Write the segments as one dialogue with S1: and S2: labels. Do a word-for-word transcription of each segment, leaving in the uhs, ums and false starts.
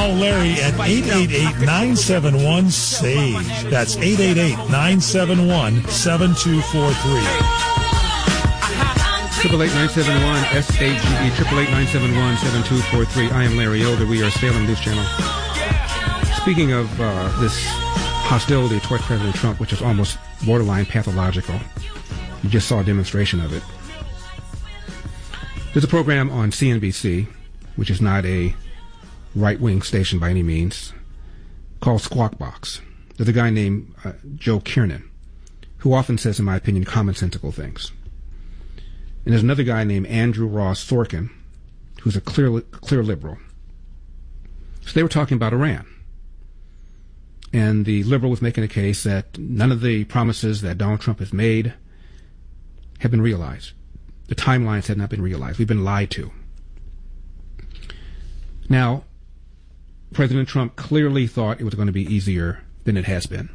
S1: Call Larry at eight eight eight, nine seven one, SAGE. That's eight eight eight, nine seven one, seven two four three.
S2: Triple eight nine seven one S A G E. Triple eight nine seven one seven two four three. I am Larry Elder. We are Salem News Channel. Speaking of uh, this hostility toward President Trump, which is almost borderline pathological, you just saw a demonstration of it. There's a program on C N B C, which is not a right-wing station by any means, called Squawk Box. There's a guy named uh, Joe Kiernan, who often says, in my opinion, commonsensical things. And there's another guy named Andrew Ross Sorkin, who's a clear, clear liberal. So they were talking about Iran. And the liberal was making a case that none of the promises that Donald Trump has made have been realized. The timelines have not been realized. We've been lied to. Now, President Trump clearly thought it was going to be easier than it has been.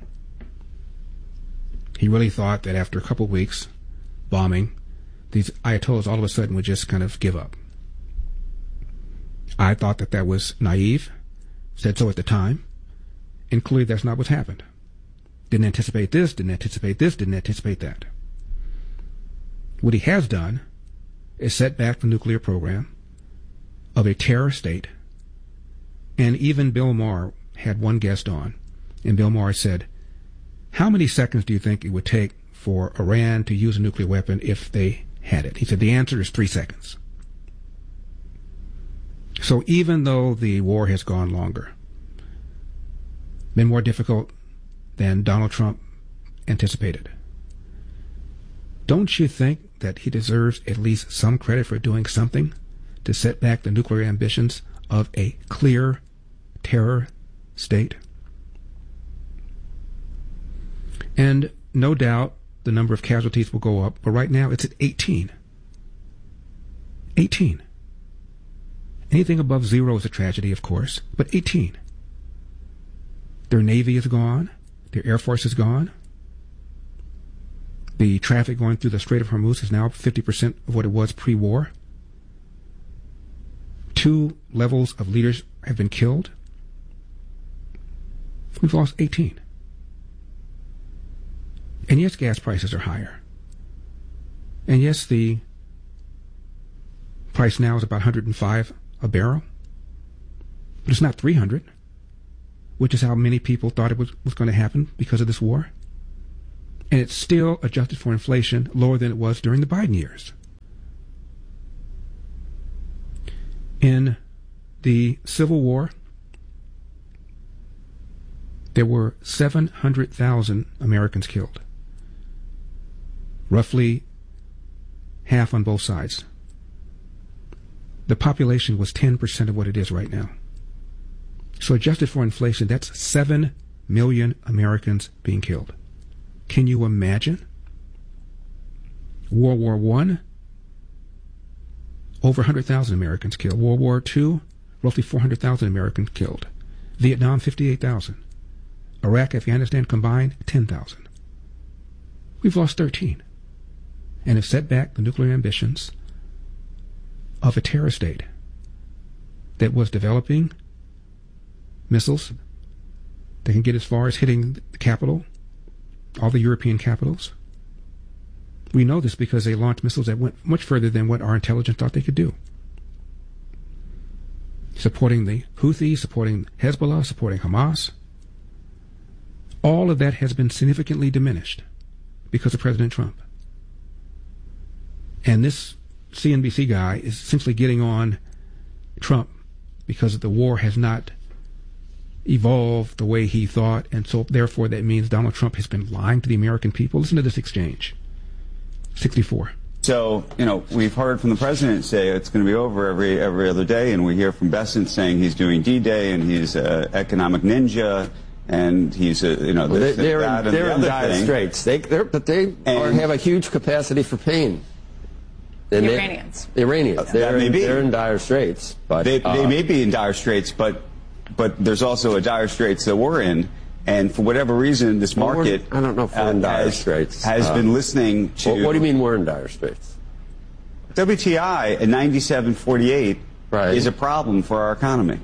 S2: He really thought that after a couple of weeks bombing, these Ayatollahs all of a sudden would just kind of give up. I thought that that was naive, said so at the time, and clearly that's not what's happened. Didn't anticipate this, didn't anticipate this, didn't anticipate that. What he has done is set back the nuclear program of a terror state. And even Bill Maher had one guest on, and Bill Maher said, how many seconds do you think it would take for Iran to use a nuclear weapon if they had it? He said the answer is three seconds. So even though the war has gone longer, been more difficult than Donald Trump anticipated, don't you think that he deserves at least some credit for doing something to set back the nuclear ambitions of a clear terror state? And no doubt the number of casualties will go up, but right now it's at eighteen. eighteen. Anything above zero is a tragedy, of course, but eighteen. Their Navy is gone. Their Air Force is gone. The traffic going through the Strait of Hormuz is now fifty percent of what it was pre-war. Two levels of leaders have been killed. We've lost eighteen. And yes, gas prices are higher. And yes, the price now is about one hundred five a barrel. But it's not three hundred, which is how many people thought it was, was going to happen because of this war. And it's still, adjusted for inflation, lower than it was during the Biden years. In the Civil War, there were seven hundred thousand Americans killed. Roughly half on both sides. The population was ten percent of what it is right now. So adjusted for inflation, that's seven million Americans being killed. Can you imagine? World War One, over one hundred thousand Americans killed. World War Two, roughly four hundred thousand Americans killed. Vietnam, fifty-eight thousand. Iraq, Afghanistan combined, ten thousand. We've lost thirteen. And have set back the nuclear ambitions of a terror state that was developing missiles that can get as far as hitting the capital, all the European capitals. We know this because they launched missiles that went much further than what our intelligence thought they could do. Supporting the Houthis, supporting Hezbollah, supporting Hamas. All of that has been significantly diminished because of President Trump. And this C N B C guy is essentially getting on Trump because the war has not evolved the way he thought, and so therefore that means Donald Trump has been lying to the American people. Listen to this exchange. sixty-four.
S3: So, you know, we've heard from the president say it's going to be over every every other day, and we hear from Bessent saying he's doing D-Day and he's an economic ninja, and he's a, you know,
S4: well,
S3: this,
S4: they, they're
S3: that,
S4: in, they're
S3: the
S4: in dire
S3: thing.
S4: straits. They, they're, but they are, have a huge capacity for pain.
S5: The
S4: and
S5: Iranians.
S4: They, the Iranians.
S3: Uh,
S4: they're,
S3: may
S4: in,
S3: be.
S4: they're in dire straits. But
S3: they,
S4: uh,
S3: they may be in dire straits, but but there's also a dire straits that we're in. And for whatever reason, this
S4: well,
S3: market
S4: I don't know if we're in dire
S3: has,
S4: straits.
S3: has
S4: uh,
S3: been listening to.
S4: Well, what do you mean we're in dire straits?
S3: W T I at ninety-seven forty-eight
S4: right.
S3: is a problem for our economy.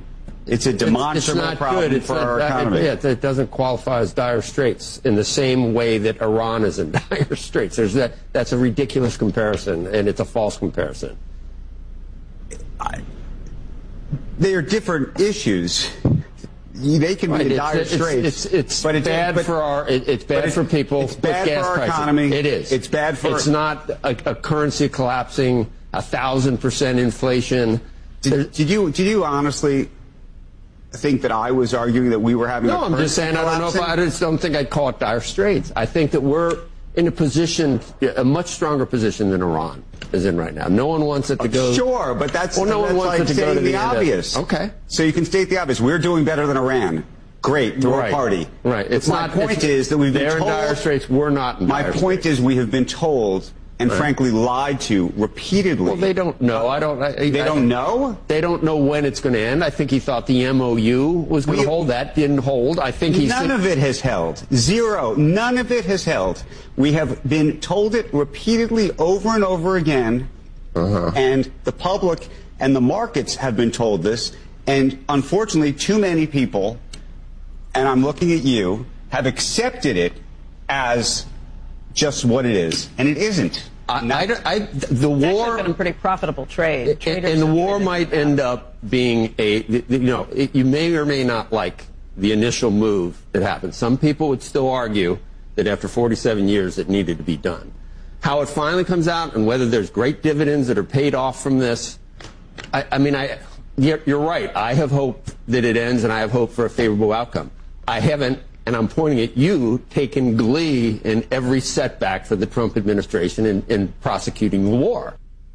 S3: It's a demonstrable
S4: it's not
S3: problem
S4: good. It's
S3: for
S4: not,
S3: our economy.
S4: It, it doesn't qualify as dire straits in the same way that Iran is in dire straits. There's that. That's a ridiculous comparison, and it's a false comparison.
S3: I, they are different issues. They can
S4: right,
S3: be in
S4: it's,
S3: dire
S4: it's,
S3: straits.
S4: It's, it's,
S3: but
S4: it's bad
S3: but,
S4: for our. It, it's bad
S3: it's,
S4: for people.
S3: It's bad
S4: gas
S3: for our
S4: prices.
S3: economy.
S4: It is.
S3: It's bad for.
S4: It's not a, a currency collapsing. A thousand percent inflation.
S3: Did, did you? Did you honestly think that I was arguing that we were having?
S4: No,
S3: a
S4: I'm just saying.
S3: collapsing?
S4: I don't know if I, I just don't think I'd call it dire straits. I think that we're in a position, a much stronger position than Iran is in right now. No one wants it to go.
S3: Sure, but that's,
S4: well, no
S3: that's
S4: one wants
S3: like
S4: it to
S3: stating
S4: go to
S3: the,
S4: the
S3: obvious.
S4: Of, okay.
S3: So you can state the obvious. We're doing better than Iran. Great, throw
S4: right.
S3: a party.
S4: Right. It's
S3: my
S4: not,
S3: point
S4: it's,
S3: is that we've been
S4: they're
S3: told.
S4: in dire straits. We're not in
S3: my
S4: dire
S3: point
S4: straits.
S3: is we have been told and
S4: right.
S3: frankly lied to repeatedly.
S4: Well, they don't know. I don't. I,
S3: they
S4: I,
S3: don't know.
S4: They don't know when it's going to end. I think he thought the M O U was going to hold. That didn't hold. I think he's
S3: none of it has held. Zero. None of it has held. We have been told it repeatedly over and over again, uh-huh. and the public and the markets have been told this. And unfortunately, too many people, and I'm looking at you, have accepted it as just what it is, and it isn't.
S4: I, I, I, the war
S5: it's been a pretty profitable trade,
S4: and, and the war might end up being a, you know, it, you may or may not like the initial move that happened. Some people would still argue that after forty-seven years it needed to be done. How it finally comes out and whether there's great dividends that are paid off from this, I, I mean, I, you're, you're right. I have hope that it ends, and I have hope for a favorable outcome. I haven't. And I'm pointing at you, taking glee in every setback for the Trump administration in, in prosecuting the war.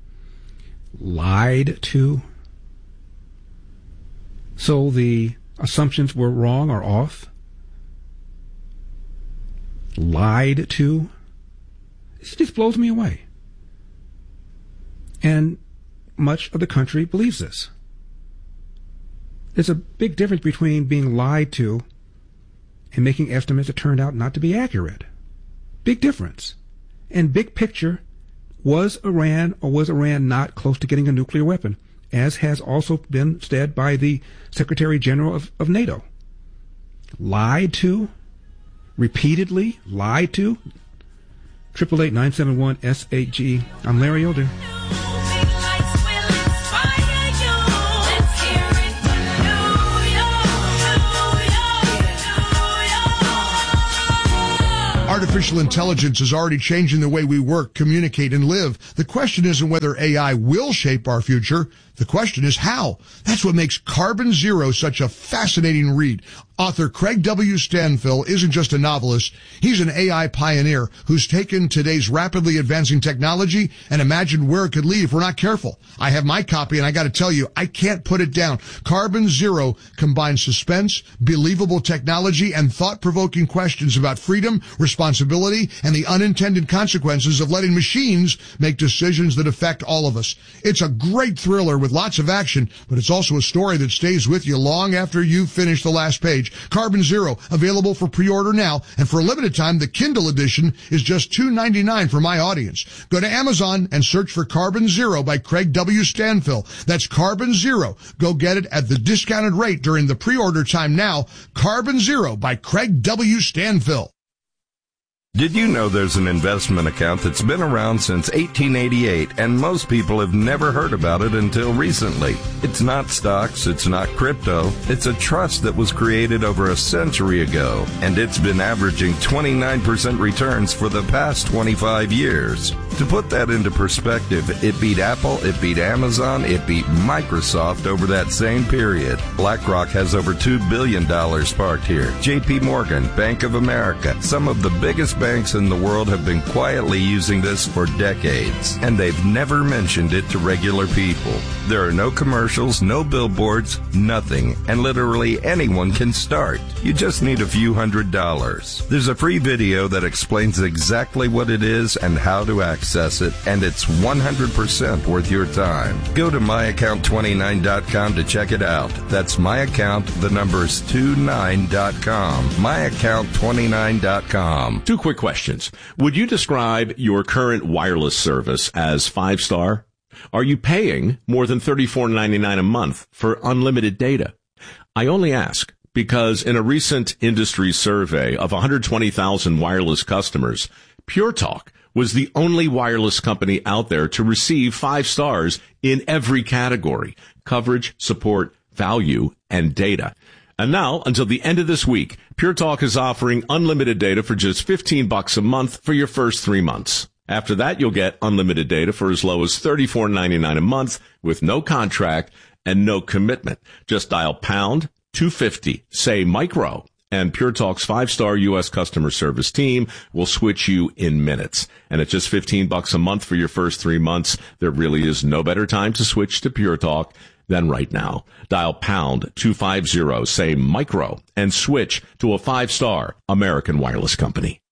S2: Lied to? So the assumptions were wrong or off? Lied to? This just blows me away. And much of the country believes this. There's a big difference between being lied to and making estimates that turned out not to be accurate. Big difference. And big picture, was Iran or was Iran not close to getting a nuclear weapon, as has also been said by the Secretary General of, of NATO. Lied to, repeatedly lied to. eight eight eight, nine seven one, S eight G. I'm Larry Elder.
S6: Artificial intelligence is already changing the way we work, communicate, and live. The question isn't whether A I will shape our future. The question is how. That's what makes Carbon Zero such a fascinating read. Author Craig W. Stanfill isn't just a novelist. He's an A I pioneer who's taken today's rapidly advancing technology and imagined where it could lead if we're not careful. I have my copy, and I got to tell you, I can't put it down. Carbon Zero combines suspense, believable technology, and thought-provoking questions about freedom, responsibility, and the unintended consequences of letting machines make decisions that affect all of us. It's a great thriller with lots of action, but it's also a story that stays with you long after you've finished the last page. Carbon Zero, available for pre-order now, and for a limited time, the Kindle edition is just two dollars and ninety-nine cents for my audience. Go to Amazon and search for Carbon Zero by Craig W. Stanfill. That's Carbon Zero. Go get it at the discounted rate during the pre-order time now. Carbon Zero by Craig W. Stanfill.
S7: Did you know there's an investment account that's been around since eighteen eighty-eight, and most people have never heard about it until recently? It's not stocks, it's not crypto, it's a trust that was created over a century ago, and it's been averaging twenty-nine percent returns for the past twenty-five years. To put that into perspective, it beat Apple, it beat Amazon, it beat Microsoft over that same period. BlackRock has over two billion dollars parked here. J P Morgan, Bank of America, some of the biggest banks in the world have been quietly using this for decades, and they've never mentioned it to regular people. There are no commercials, no billboards, nothing, and literally anyone can start. You just need a few hundred dollars. There's a free video that explains exactly what it is and how to access it, and it's one hundred percent worth your time. Go to my account twenty-nine dot com to check it out. That's my account, the number's twenty-nine dot com. my account twenty-nine dot com.
S8: Two quick questions. Would you describe your current wireless service as five-star? Are you paying more than thirty-four ninety-nine a month for unlimited data? I only ask because in a recent industry survey of one hundred twenty thousand wireless customers, Pure Talk was the only wireless company out there to receive five stars in every category: coverage, support, value, and data. And now, until the end of this week, Pure Talk is offering unlimited data for just fifteen bucks a month for your first three months. After that, you'll get unlimited data for as low as thirty-four ninety-nine a month with no contract and no commitment. Just dial pound two fifty, say micro, and Pure Talk's five-star U S customer service team will switch you in minutes. And at just fifteen bucks a month for your first three months, there really is no better time to switch to Pure Talk than right now. Dial pound two fifty, say micro, and switch to a five-star American Wireless Company.